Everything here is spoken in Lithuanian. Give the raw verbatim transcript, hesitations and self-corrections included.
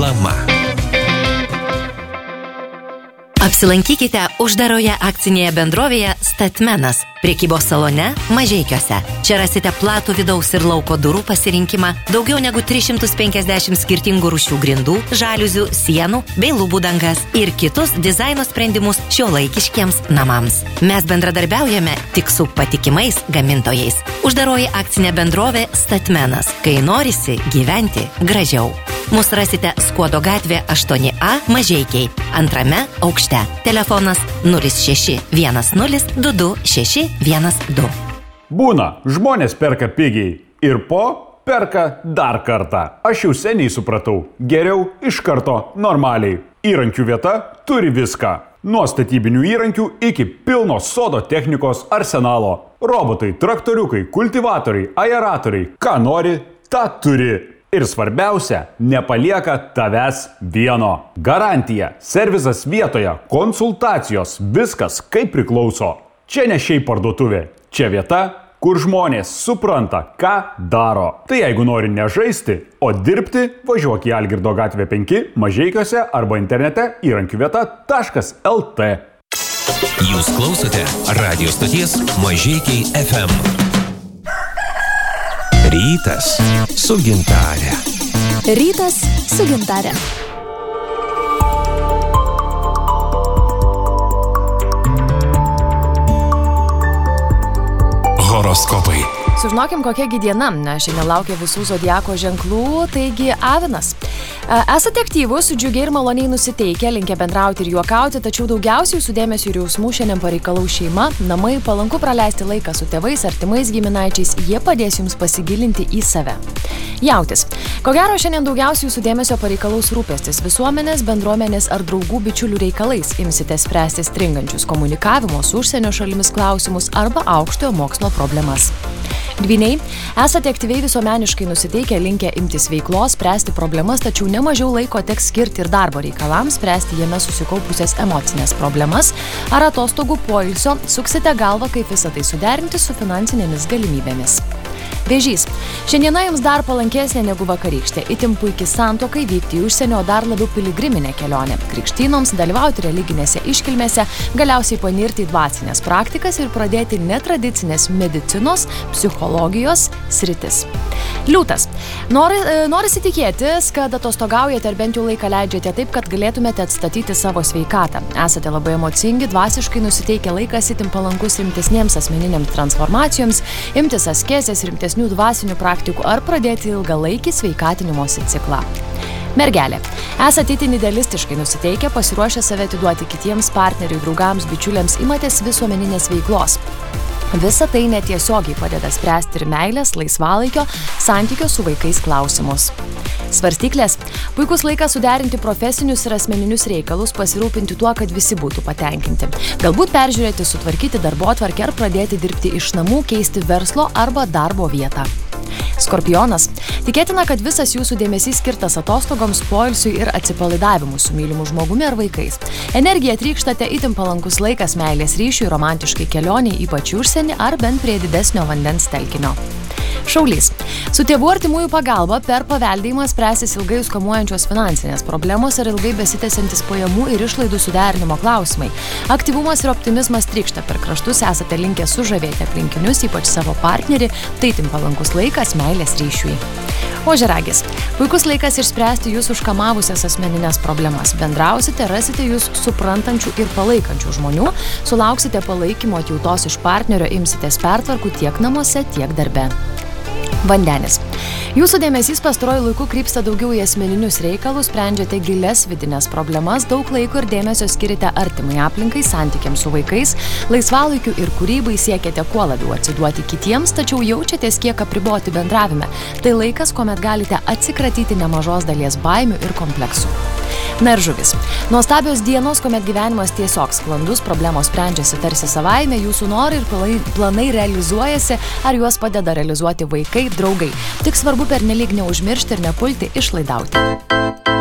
Reklama. Apsilankykite uždaroje akcinėje bendrovėje Statmenas, prekybos salone Mažeikiuose. Čia rasite platų vidaus ir lauko durų pasirinkimą, daugiau negu trys šimtai penkiasdešimt skirtingų rūšių grindų, žaliuzių, sienų bei lubų dangas ir kitus dizaino sprendimus šiuolaikiškiems namams. Mes bendradarbiaujame tik su patikimais gamintojais. Uždaroji akcinė bendrovė Statmenas, kai norisi gyventi gražiau. Mus rasite Skuodo gatvė aštuoni A Mažeikiai, antrame aukšte. Telefonas nulis šeši vienas nulis du du šeši vienas du. Būna, žmonės perka pigiai ir po perka dar kartą. Aš jau seniai supratau, geriau iš karto normaliai. Įrankių vieta turi viską. Nuo statybinių įrankių iki pilno sodo technikos arsenalo. Robotai, traktoriukai, kultivatoriai, aeratoriai. Ką nori, tą turi. Ir svarbiausia, nepalieka tavęs vieno. Garantija, servizas vietoje, konsultacijos, viskas kaip priklauso. Čia ne šiaip parduotuvė, čia vieta, kur žmonės supranta, ką daro. Tai jeigu nori ne žaisti, o dirbti, važiuok į Algirdo gatvę penki Mažeikiuose arba internete įrankiuvieta taškas el tė. Jūs klausote radio stoties Mažeikiai ef em. Rytas su Gintare. Rytas su Gintare. Horoskopai. Sužinokim, kokiagi diena. Šiandien laukia visų zodiako ženklų, taigi avinas. Esate aktyvus, džiugiai ir maloniai nusiteikę, linkę bendrauti ir juokauti, tačiau daugiausiai jūsų dėmesio ir jausmų šiandien pareikalaus šeima, namai, palanku praleisti laiką su tėvais, artimais giminaičiais, jie padės jums pasigilinti į save. Jautis. Ko gero, šiandien daugiausiai jūsų dėmesio pareikalaus rūpestis visuomenės, bendruomenės ar draugų bičiulių reikalais. Imsite spręsti stringančius komunikavimo su užsienio šalimis klausimus arba aukštojo mokslo problemas. Dvyniai. Esate aktyviai visuomeniškai nusiteikę, linkę imtis veiklos, spręsti problemas, tačiau nemažiau laiko teks skirti ir darbo reikalams, spręsti jame susikaupusias emocinės problemas ar atostogų poilsio, suksite galvą, kaip visą tai suderinti su finansinėmis galimybėmis. Vėžys. Šiandiena jums dar palankesnė negu vakarykštė. Itin puikiai santuokai vykti į užsienio, dar labiau piligriminė kelionė. Krikštynoms dalyvauti religinėse iškilmėse, galiausiai panirti į dvasinės praktikas ir pradėti netradicinės medicinos, psichologijos sritis. Liūtas. Nori, norisi tikėtis, kad atostogaujate ar bent jau laiką leidžiate taip, kad galėtumėte atstatyti savo sveikatą. Esate labai emocingi, dvasiškai nusiteikę, laikas itin palankus rimtesnėms asmeninėms transformacijoms, imtis askezės, rimtesnių dvasinių praktikų ar pradėti ilgalaikį sveikatinimosi ciklą. Mergelė. Esate itin idealistiškai nusiteikę, pasiruošę save atiduoti kitiems partneriui, draugams, bičiuliams, imatės visuomeninės veiklos. Visa tai netiesiogiai padeda spręsti ir meilės, laisvalaikio, santykio su vaikais klausimus. Svarstyklės. Puikus laikas suderinti profesinius ir asmeninius reikalus, pasirūpinti tuo, kad visi būtų patenkinti. Galbūt peržiūrėti, sutvarkyti darbotvarkę ar pradėti dirbti iš namų, keisti verslo arba darbo vietą. Skorpionas. Tikėtina, kad visas jūsų dėmesys skirtas atostogoms, poilsiui ir atsipalaidavimui su mylimu žmogumi ar vaikais. Energiją trykštate, itin palankus laikas meilės ryšiui, romantiškai kelioniai, ypač užsienį ar bent prie didesnio vandens telkinio. Šaulys. Su tėvų artimųjų pagalba per paveldėjimą spręsis ilgai jūs kamuojančios finansinės problemos ar ilgai besitęsiantis pajamų ir išlaidų suderinimo klausimai. Aktyvumas ir optimizmas trykšta per kraštus, esate linkę sužavėti aplinkinius, ypač savo partnerį, tai itin palankus laikas meilės ryšiui. Ožiaragis. Puikus laikas išspręsti jūs užkamavusias asmeninės problemas. Bendrausite, rasite jūs suprantančių ir palaikančių žmonių, sulauksite palaikymo atjautos iš partnerio, imsitės pertvarkų tiek namuose, tiek darbe. Vandenis. Jūsų dėmesys pastaruoju laiku krypsta daugiau į asmeninius reikalus, sprendžiate gilias vidinės problemas, daug laiko ir dėmesio skirite artimai aplinkai, santykiams su vaikais, laisvalaikiu ir kūrybai, siekiate kuo labiau atsiduoti kitiems, tačiau jaučiatės kiek apriboti bendravime. Tai laikas, kuomet galite atsikratyti nemažos dalies baimių ir kompleksų. Na ir žuvis. Nuostabios dienos, kuomet gyvenimas tiesiog sklandus, problemos sprendžiasi tarsi savaime, jūsų norai ir planai realizuojasi, ar juos padeda realizuoti vaikai, draugai. Tik svarbu pernelyg neužmiršti ir nepulti išlaidauti.